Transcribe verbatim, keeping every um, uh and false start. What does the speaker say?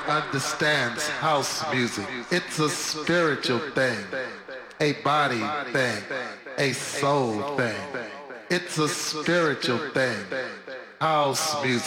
understands house music. It's a spiritual thing, a body thing, a soul thing. It's a spiritual thing. House music.